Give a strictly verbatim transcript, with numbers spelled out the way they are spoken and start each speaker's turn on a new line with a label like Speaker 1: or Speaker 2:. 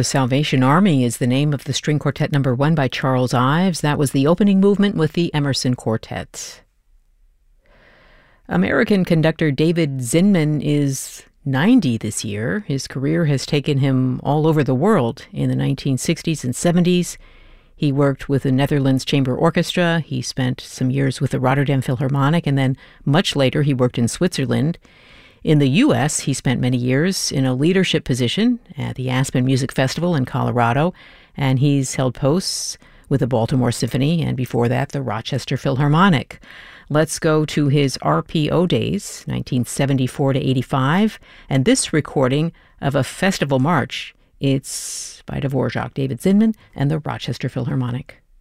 Speaker 1: The Salvation Army is the name of the string quartet number one by Charles Ives. That was the opening movement with the Emerson Quartet. American conductor David Zinman is ninety this year. His career has taken him all over the world. In the nineteen sixties and seventies, he worked with the Netherlands Chamber Orchestra. He spent some years with the Rotterdam Philharmonic, and then much later he worked in Switzerland. In the U S, he spent many years in a leadership position at the Aspen Music Festival in Colorado, and he's held posts with the Baltimore Symphony and before that the Rochester Philharmonic. Let's go to his R P O days, nineteen seventy-four to eighty-five, and this recording of a festival march. It's by Dvorak, David Zinman, and the Rochester Philharmonic.